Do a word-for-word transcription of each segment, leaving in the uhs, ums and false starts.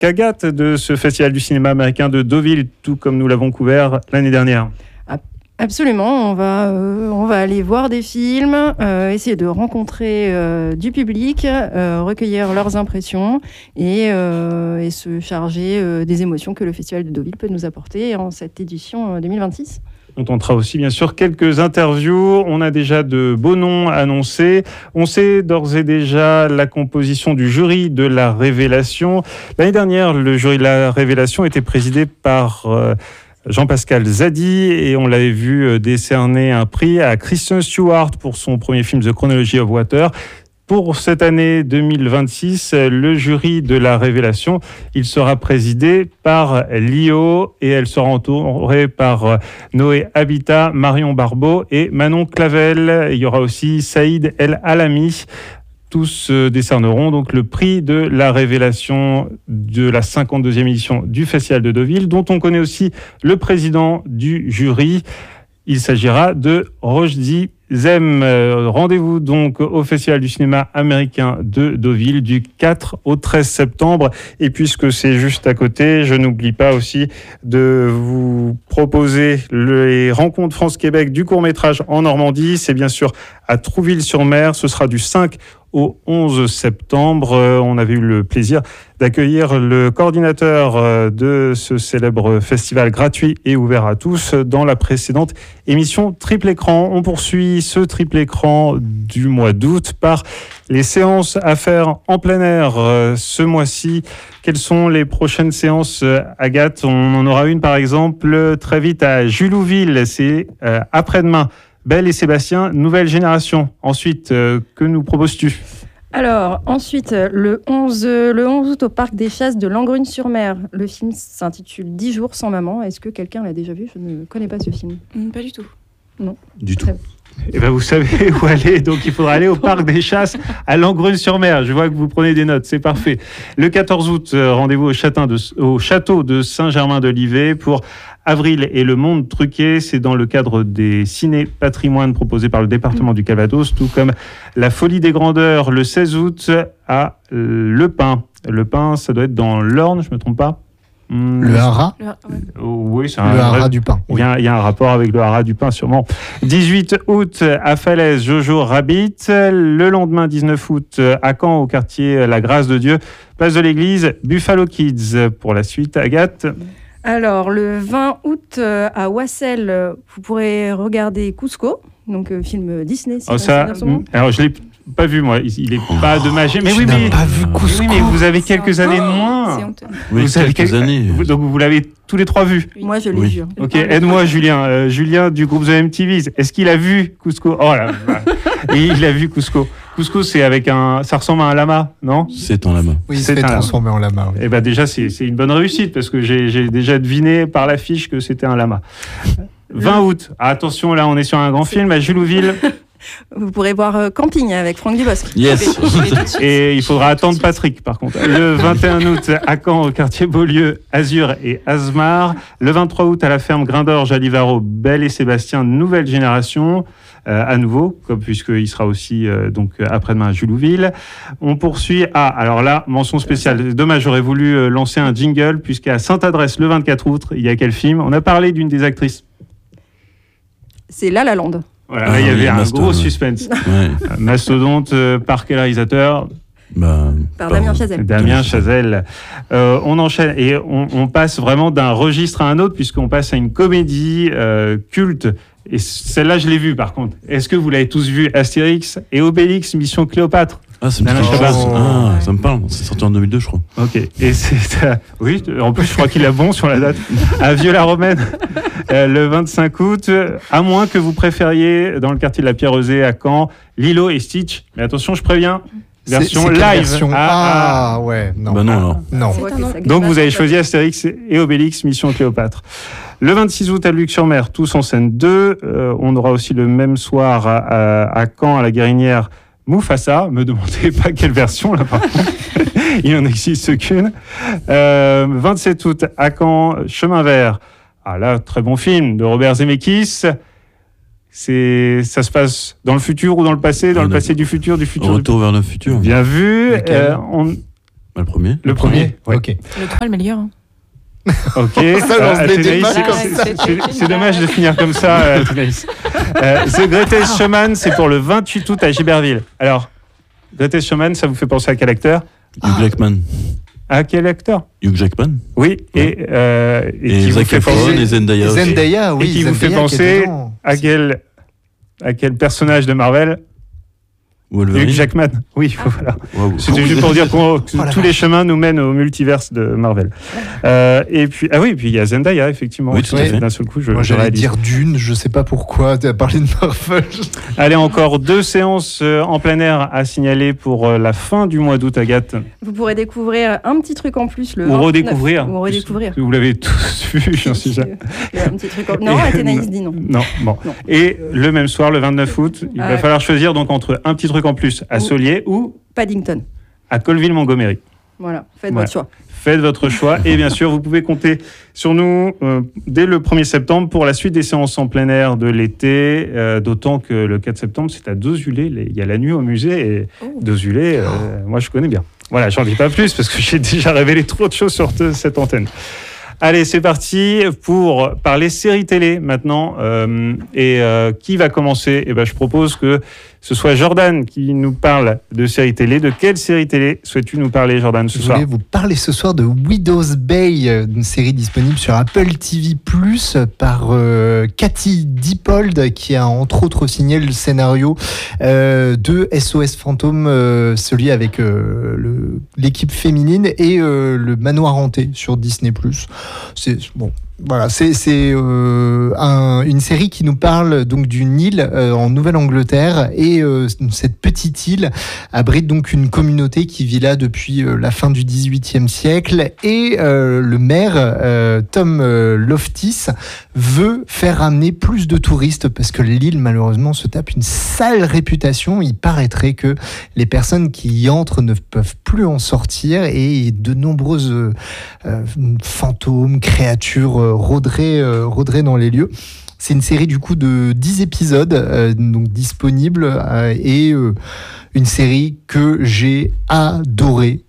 Agathe, de ce festival du cinéma américain de Deauville, tout comme nous l'avons couvert l'année dernière. Absolument, on va, euh, on va aller voir des films, euh, essayer de rencontrer euh, du public, euh, recueillir leurs impressions et, euh, et se charger euh, des émotions que le Festival de Deauville peut nous apporter en cette édition deux mille vingt-six. On tentera aussi, bien sûr, quelques interviews. On a déjà de beaux noms annoncés. On sait d'ores et déjà la composition du jury de la Révélation. L'année dernière, le jury de la Révélation était présidé par euh, Jean-Pascal Zadi et on l'avait vu décerner un prix à Kristen Stewart pour son premier film The Chronology of Water. Pour cette année deux mille vingt-six, le jury de la Révélation, il sera présidé par Lio et elle sera entourée par Noé Habitat, Marion Barbeau et Manon Clavel. Il y aura aussi Saïd El Alami. Tous décerneront donc le prix de la Révélation de la cinquante-deuxième édition du Festival de Deauville, dont on connaît aussi le président du jury. Il s'agira de Rochdi Zem. Rendez-vous donc au Festival du cinéma américain de Deauville du quatre au treize septembre. Et puisque c'est juste à côté, je n'oublie pas aussi de vous proposer les rencontres France-Québec du court-métrage en Normandie. C'est bien sûr à Trouville-sur-Mer. Ce sera du cinq au onze septembre. On avait eu le plaisir d'accueillir le coordinateur de ce célèbre festival gratuit et ouvert à tous dans la précédente émission Triple Écran. On poursuit ce triple écran du mois d'août par les séances à faire en plein air ce mois-ci. Quelles sont les prochaines séances, Agathe? On en aura une par exemple très vite à Julouville, c'est euh, après-demain. Belle et Sébastien, nouvelle génération. Ensuite, euh, que nous proposes-tu? Alors, ensuite, le onze, le onze août au Parc des Chasses de Langrune-sur-Mer. Le film s'intitule dix jours sans maman. Est-ce que quelqu'un l'a déjà vu? Je ne connais pas ce film. Mmh, pas du tout. Non. Du tout. Très... Eh ben, vous savez où aller, donc il faudra aller au Parc des Chasses à Langrune-sur-Mer. Je vois que vous prenez des notes, c'est parfait. Le quatorze août, rendez-vous au, châtain de, au château de Saint-Germain-de-Livet pour Avril et le monde truqué. C'est dans le cadre des ciné-patrimoines proposés par le département du Calvados, tout comme la Folie des Grandeurs le seize août à Le Pin. Le Pin, ça doit être dans l'Orne, je ne me trompe pas. Le haras Le, ouais. Oui, c'est Le un haras vrai... du pain. Il y, a, il y a un rapport avec le haras du pain, sûrement. dix-huit août à Falaise, Jojo Rabbit. Le lendemain, dix-neuf août à Caen, au quartier La Grâce de Dieu. Place de l'Église, Buffalo Kids. Pour la suite, Agathe. Alors, le vingt août à Wassel, vous pourrez regarder Cusco, donc euh, film Disney. Si Oh, ça, alors, je l'ai pas vu, moi. Il est pas de magie. Mais oui, mais, pas vu Cusco. oui, mais vous avez quelques C'est années de honteux. moins. C'est honteux. Oui, Vous avez quelques quel- années. vous- donc, vous l'avez tous les trois vu. Moi, je l'ai Oui. vu. Ok, aide-moi, Julien. Euh, Julien du groupe The M T V. Est-ce qu'il a vu Cusco? Oh là là. Et il a vu Cusco. Cusco, c'est avec un. Ça ressemble à un lama, non? C'est en la main. Oui, il C'est se fait un- transformer en lama. Oui. Eh ben déjà, c'est c'est une bonne réussite parce que j'ai j'ai déjà deviné par l'affiche que c'était un lama. vingt août. Ah, attention, là, on est sur un grand film à Julouville. Vous pourrez voir euh, Camping avec Franck Dubosc. Yes. Et il faudra attendre Patrick, par contre. Le vingt et un août à Caen, au quartier Beaulieu, Azur et Asmar. Le vingt-trois août à la ferme Grindorge à Livaro, Belle et Sébastien, nouvelle génération. Euh, à nouveau, comme puisqu'il sera aussi euh, donc après-demain à Julouville. On poursuit à, alors là, mention spéciale. Dommage, j'aurais voulu euh, lancer un jingle, puisqu'à Sainte-Adresse, le vingt-quatre août, il y a quel film? On a parlé d'une des actrices. C'est La La Land. Voilà, Ah là, il y oui, avait un Mastodonte, gros ouais. suspense. Ouais. Mastodonte, euh, par quel réalisateur? Bah, Par pardon. Damien Chazelle. Damien Chazelle. Euh, on enchaîne et on, on passe vraiment d'un registre à un autre, puisqu'on passe à une comédie euh, culte. Et celle-là, je l'ai vue, par contre. Est-ce que vous l'avez tous vu? Astérix et Obélix, Mission Cléopâtre. Ah, ça me, Damien dit- Chabat. ah, ça me parle. C'est sorti en deux mille deux, je crois. Ok. Et c'est euh, oui. En plus, je crois qu'il a bon sur la date. À Vieux-la-Romaine, euh, le vingt-cinq août. À moins que vous préfériez dans le quartier de la Pierre-Rosée à Caen, Lilo et Stitch. Mais attention, je préviens. C'est- Version c'est quelle live. version Ah, ah. Ah, ouais, non. Bah non, alors. Non. C'est un autre. Donc vous avez choisi Astérix et Obélix, Mission Cléopâtre. Le vingt-six août à Luc-sur-Mer, Tous en scène deux. Euh, on aura aussi le même soir à, à, à Caen, à la Guérinière, Mufasa. Me demandez pas quelle version là par contre. Il n'en existe qu'une. Euh, vingt-sept août à Caen, Chemin vert. Ah là, très bon film de Robert Zemeckis. C'est, ça se passe dans le futur ou dans le passé, dans Ah, le d'accord. passé du futur, du futur. du Retour vers le futur. Bien vu. Lequel Euh, on- Le premier. Le premier, ouais. Ok. Le trois, le meilleur. Hein. Ok, Ça lance euh, des Athénaïs, débats c'est- comme c'est- ça. c'est- c'est- c'est dommage de finir comme ça, euh, Athénaïs. Euh, The Greatest Showman, c'est pour le vingt-huit août à Giberville. Alors, Greatest Showman, ça vous fait penser à quel acteur? Hugh Jackman. À quel acteur? Hugh Jackman. Oui, et, euh, et, Et, qui vous Zac fait Efron penser et Zendaya. aussi. Zendaya, oui. et qui vous fait Zendaya qui est penser dedans. à quel, à quel personnage de Marvel? Wolverine. Hugh Jackman. Oui, voilà. Waouh. C'était juste pour dire que Oh la tous les chemins nous mènent au multiverse de Marvel. Euh, et puis, ah oui, et puis il y a Zendaya, effectivement. Oui, tout à fait. D'un seul coup, je, Moi, je j'allais réalise. dire Dune, je sais pas pourquoi, tu as parlé de Marvel. Allez, encore deux séances euh, en plein air à signaler pour euh, la fin du mois d'août, Agathe. Vous pourrez découvrir un petit truc en plus le Ou vingt-neuf. redécouvrir. Ou redécouvrir. Vous l'avez tous vu, j'en suis jamais. Un petit truc en... Non, Et- Athénaïs dit non. Non, bon. Non. Et le même soir, le vingt-neuf août, il Ah va ouais. falloir choisir donc entre un petit truc en plus à Ou- Solier ou Paddington. à Colville-Montgomery. Voilà, faites Ouais. votre choix. Faites votre choix et bien sûr, vous pouvez compter sur nous euh, dès le premier septembre pour la suite des séances en plein air de l'été, euh, d'autant que le quatre septembre, c'est à Dozulé. Les- Il y a la nuit au musée et Oh. Dozulé, euh, moi je connais bien. Voilà, j'en dis pas plus parce que j'ai déjà révélé trop de choses sur te- cette antenne. Allez, c'est parti pour parler séries télé maintenant. Euh, et euh, qui va commencer? Eh ben, je propose que ce soit Jordan qui nous parle de séries télé. De quelle série télé souhaites-tu nous parler, Jordan, ce Je soir? voulais vous parler ce soir de Widow's Bay, euh, une série disponible sur Apple T V plus, par euh, Cathy Dippold, qui a entre autres signé le scénario euh, de S O S Fantôme, euh, celui avec euh, le- l'équipe féminine, et euh, le Manoir hanté sur Disney plus. C'est bon. Voilà, c'est c'est, euh, un- une série qui nous parle donc d'une île euh, en Nouvelle-Angleterre, et euh, cette petite île abrite donc une communauté qui vit là depuis euh, la fin du dix-huitième siècle, et euh, le maire euh, Tom euh, Loftis veut faire ramener plus de touristes parce que l'île malheureusement se tape une sale réputation. Il paraîtrait que les personnes qui y entrent ne peuvent plus en sortir, et de nombreuses euh, euh, fantômes, créatures euh, rôderaient, euh, rôderaient dans les lieux. C'est une série du coup de dix épisodes, euh, donc disponible, euh, et euh, une série que j'ai adorée.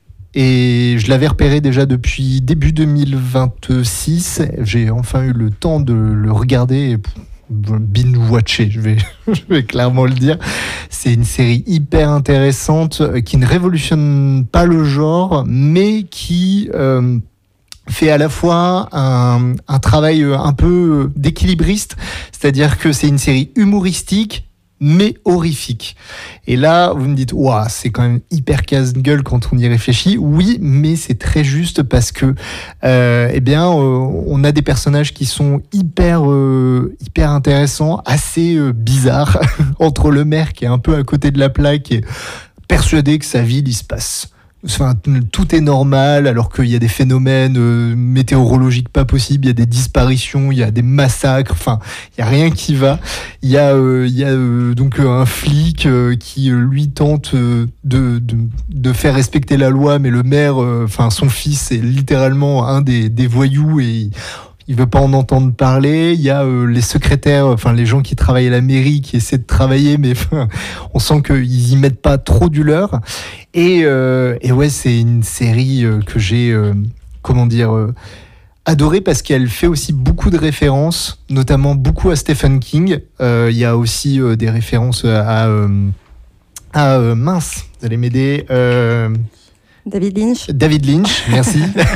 Et je l'avais repéré déjà depuis début deux mille vingt-six. J'ai enfin eu le temps de le regarder et binge-watcher, je vais, je vais clairement le dire. C'est une série hyper intéressante euh, qui ne révolutionne pas le genre, mais qui euh, fait à la fois un, un travail un peu d'équilibriste, c'est-à-dire que c'est une série humoristique mais horrifique. Et là, vous me dites, ouah, c'est quand même hyper casse-gueule quand on y réfléchit. Oui, mais c'est très juste parce que, euh, eh bien, euh, on a des personnages qui sont hyper, euh, hyper intéressants, assez euh, bizarres, entre le maire qui est un peu à côté de la plaque et persuadé que sa ville, il se passe. Enfin, tout est normal alors qu'il y a des phénomènes euh, météorologiques pas possibles, il y a des disparitions, il y a des massacres, enfin, il y a rien qui va. Il y a, euh, il y a euh, donc euh, un flic euh, qui euh, lui tente euh, de, de, de faire respecter la loi, mais le maire, enfin, euh, son fils est littéralement un des, des voyous et il, il veut pas en entendre parler. Il y a euh, les secrétaires, enfin les gens qui travaillent à la mairie qui essaient de travailler, mais enfin, on sent qu'ils y mettent pas trop du leur. Et, euh, et ouais, c'est une série euh, que j'ai, euh, comment dire, euh, adorée parce qu'elle fait aussi beaucoup de références, notamment beaucoup à Stephen King. Euh, Il y a aussi euh, des références à, euh, à euh, mince, vous allez m'aider. Euh, David Lynch. David Lynch, merci.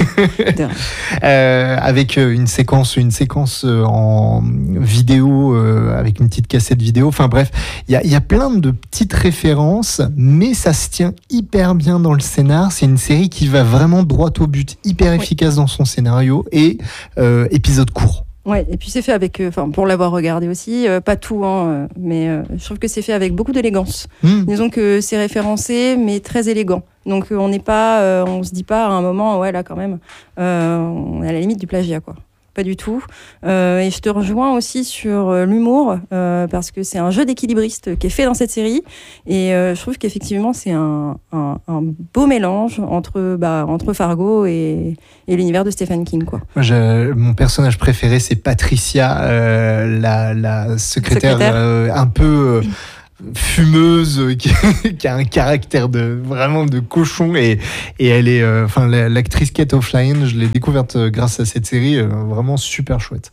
euh, avec une séquence, une séquence en vidéo, euh, avec une petite cassette vidéo. Enfin bref, il y a, y a plein de petites références, mais ça se tient hyper bien dans le scénar. C'est une série qui va vraiment droit au but, hyper Oui. efficace dans son scénario et euh, épisode court. Ouais, et puis c'est fait avec, enfin, pour l'avoir regardé aussi, euh, pas tout, hein, euh, mais euh, je trouve que c'est fait avec beaucoup d'élégance. Mmh. Disons que c'est référencé, mais très élégant. Donc euh, on n'est pas, euh, on se dit pas à un moment, ouais là quand même, euh, on est à la limite du plagiat quoi. Pas du tout. Euh, et je te rejoins aussi sur euh, l'humour, euh, parce que c'est un jeu d'équilibriste qui est fait dans cette série. Et euh, je trouve qu'effectivement, c'est un, un, un beau mélange entre, bah, entre Fargo et, et l'univers de Stephen King, quoi. Moi, je- mon personnage préféré, c'est Patricia, euh, la, la secrétaire, Secrétaire. euh, un peu... euh, fumeuse qui, qui a un caractère de vraiment de cochon et et elle est enfin euh, l'actrice Kate O'Flynn, je l'ai découverte grâce à cette série, euh, vraiment super chouette.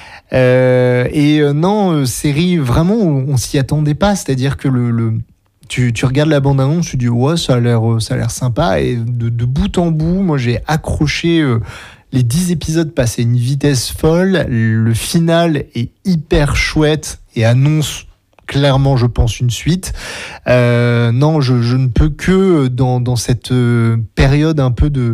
Euh, et euh, non, euh, série vraiment on, on s'y attendait pas, c'est-à-dire que le, le tu, tu regardes la bande-annonce, tu dis ouais ça a l'air ça a l'air sympa et de, de bout en bout, moi j'ai accroché. Euh, Les dix épisodes passent à une vitesse folle. Le final est hyper chouette et annonce clairement, je pense, une suite. Euh, non, je, je ne peux que, dans, dans cette période un peu de...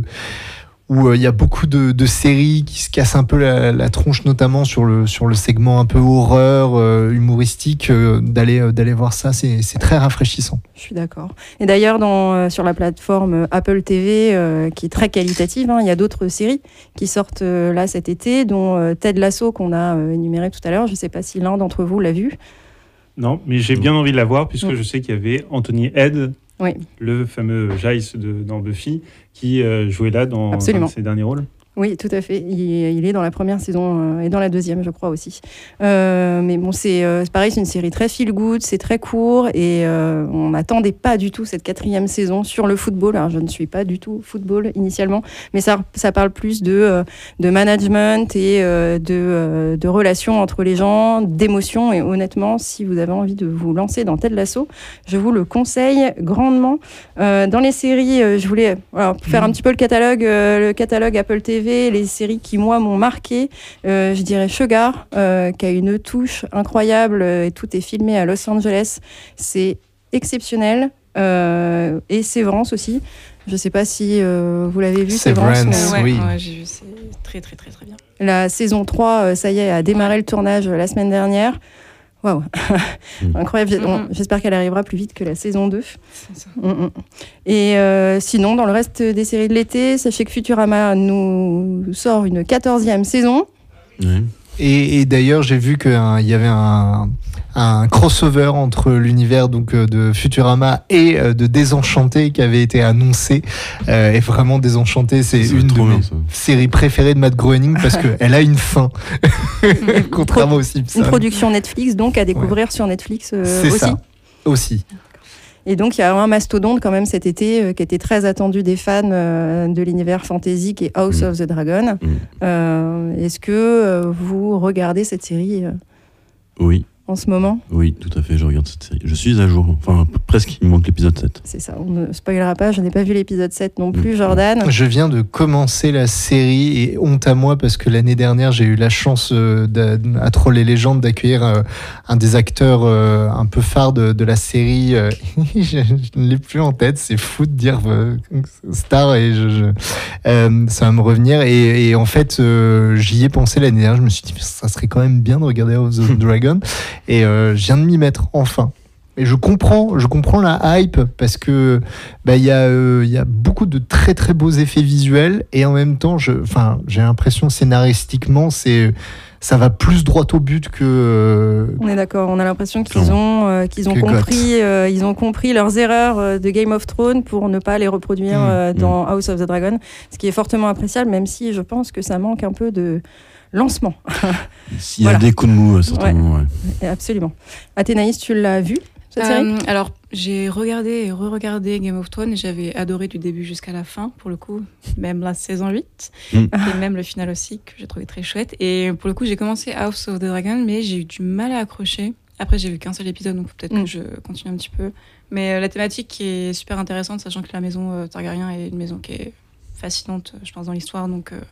où il euh, y a beaucoup de, de séries qui se cassent un peu la, la tronche, notamment sur le, sur le segment un peu horreur, euh, humoristique, euh, d'aller, euh, d'aller voir ça, c'est, c'est très rafraîchissant. Je suis d'accord. Et d'ailleurs, dans, euh, sur la plateforme Apple T V, euh, qui est très qualitative, hein, il y a d'autres séries qui sortent euh, là cet été, dont euh, Ted Lasso, qu'on a euh, énuméré tout à l'heure. Je ne sais pas si l'un d'entre vous l'a vu. Non, mais j'ai bien envie de la voir, puisque Mm. je sais qu'il y avait Anthony Head, Oui. le fameux Giles de, dans Buffy, qui euh, jouait là dans un Absolument. de ses derniers rôles. Oui, tout à fait. Il, il est dans la première saison euh, et dans la deuxième, je crois aussi. Euh, mais bon, c'est, euh, c'est pareil, c'est une série très feel good, c'est très court et euh, on n'attendait pas du tout cette quatrième saison sur le football. Alors, je ne suis pas du tout football initialement, mais ça, ça parle plus de, euh, de management et euh, de, euh, de relations entre les gens, d'émotions. Et honnêtement, si vous avez envie de vous lancer dans Ted Lasso, je vous le conseille grandement. Euh, dans les séries, euh, je voulais voilà, faire un petit peu le catalogue, euh, le catalogue Apple T V. Les séries qui, moi, m'ont marqué, euh, je dirais Sugar, euh, qui a une touche incroyable euh, et tout est filmé à Los Angeles. C'est exceptionnel. Euh, et Sévrance aussi. Je ne sais pas si euh, vous l'avez vu, Sévrance. Sévrance, mais... ouais, oui. ouais, j'ai vu, c'est très, très, très, très bien. La saison trois, euh, ça y est, a démarré le tournage euh, la semaine dernière. Waouh, incroyable. J'ai- on- J'espère qu'elle arrivera plus vite que la saison deux. C'est ça. Mm, mm. Et euh, sinon, dans le reste des séries de l'été, sachez que Futurama nous sort une quatorzième saison. Ouais. Et, et d'ailleurs, j'ai vu qu'il y avait un, un crossover entre l'univers donc, euh, de Futurama et euh, de Désenchanté qui avait été annoncé. Euh, et vraiment, Désenchanté, c'est Ça va une être de trop mes bien, ça. séries préférées de Matt Groening parce qu'elle a une fin. Contrairement aux Simpsons. Une production Netflix, donc à découvrir sur Netflix euh, C'est aussi. ça. Aussi. Et donc, il y a un mastodonte quand même cet été euh, qui était très attendu des fans euh, de l'univers fantasy qui est House Mm. of the Dragon. Mm. Euh, est-ce que euh, vous regardez cette série euh, Oui, en ce moment? oui, tout à fait, je regarde cette série. Je suis à jour, enfin presque, il me manque l'épisode sept. C'est ça, on ne spoilera pas, je n'ai pas vu l'épisode sept non plus, Mm. Jordan. Je viens de commencer la série et honte à moi parce que l'année dernière j'ai eu la chance euh, d'a- à Troll les légendes d'accueillir euh, un des acteurs euh, un peu phares de, de la série. euh, je, je ne l'ai plus en tête, c'est fou de dire euh, star et je, je- euh, ça va me revenir. Et, et en fait euh, j'y ai pensé l'année dernière, je me suis dit ça serait quand même bien de regarder House of the Dragon et euh, je viens de m'y mettre enfin. Et je comprends, je comprends la hype parce que bah, y a, euh, y a beaucoup de très très beaux effets visuels et en même temps, je, enfin, j'ai l'impression scénaristiquement, c'est, ça va plus droit au but que. euh, On est d'accord, on a l'impression qu'ils Clairement. ont, euh, qu'ils ont Que compris, euh, ils ont compris leurs erreurs euh, de Game of Thrones pour ne pas les reproduire Mmh, euh, mmh. dans House of the Dragon, ce qui est fortement appréciable, même si je pense que ça manque un peu de lancement. S'il y a Voilà. des coups de mou, euh, certainement, ouais. Et absolument. Athénaïs, tu l'as vu cette série? Euh, alors, j'ai regardé et re-regardé Game of Thrones et j'avais adoré du début jusqu'à la fin, pour le coup, même la saison huit, Mm. et même le final aussi, que j'ai trouvé très chouette. Et pour le coup, j'ai commencé House of the Dragon, mais j'ai eu du mal à accrocher. Après, j'ai vu qu'un seul épisode, donc peut-être Mm. que je continue un petit peu. Mais euh, la thématique est super intéressante, sachant que la maison euh, Targaryen est une maison qui est fascinante, je pense, dans l'histoire, donc euh,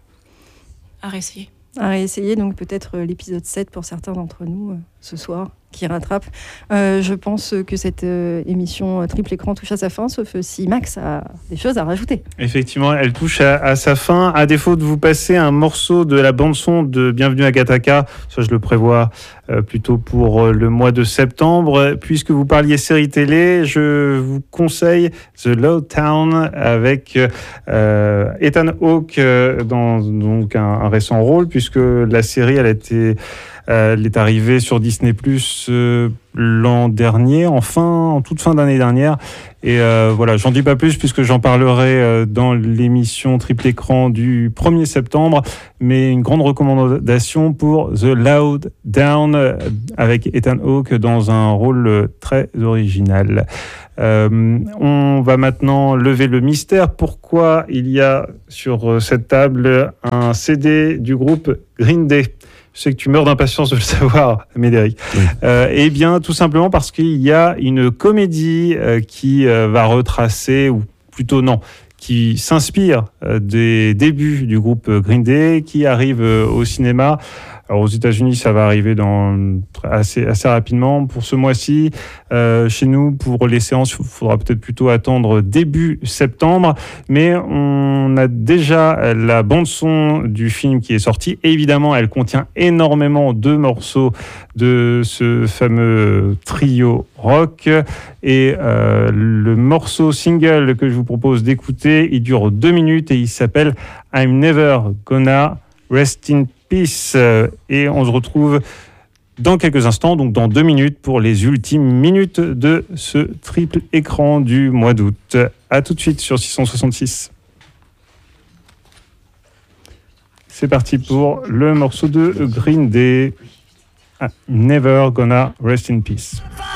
à réessayer. À réessayer, donc peut-être euh, l'épisode sept pour certains d'entre nous euh, ce soir, qui rattrape. Euh, je pense que cette euh, émission euh, triple écran touche à sa fin, sauf euh, si Max a des choses à rajouter. Effectivement, elle touche à, à sa fin. À défaut de vous passer un morceau de la bande-son de Bienvenue à Gattaca, ça je le prévois euh, plutôt pour euh, le mois de septembre. Puisque vous parliez série télé, je vous conseille The Low Town avec euh, Ethan Hawke euh, dans donc un, un récent rôle, puisque la série elle a été Euh, elle est arrivée sur Disney plus, euh, l'an dernier, en, fin, en toute fin d'année dernière. Et euh, voilà, j'en dis pas plus puisque j'en parlerai euh, dans l'émission Triple Écran du premier septembre. Mais une grande recommandation pour The Loud Down euh, avec Ethan Hawke dans un rôle euh, très original. Euh, on va maintenant lever le mystère. Pourquoi il y a sur cette table un C D du groupe Green Day? Je sais que tu meurs d'impatience de le savoir, Médéric. Oui. Euh, eh bien, tout simplement parce qu'il y a une comédie euh, qui euh, va retracer, ou plutôt non, qui s'inspire euh, des débuts du groupe Green Day, qui arrive euh, au cinéma. Alors aux États-Unis, ça va arriver dans assez assez rapidement pour ce mois-ci. Euh, chez nous, pour les séances, il faudra peut-être plutôt attendre début septembre. Mais on a déjà la bande son du film qui est sortie. Et évidemment, elle contient énormément de morceaux de ce fameux trio rock. Et euh, le morceau single que je vous propose d'écouter, il dure deux minutes et il s'appelle I'm Never Gonna Rest in Peace. Et on se retrouve dans quelques instants, donc dans deux minutes, pour les ultimes minutes de ce triple écran du mois d'août. À tout de suite sur six cent soixante-six. C'est parti pour le morceau de Green Day, Never Gonna Rest in Peace.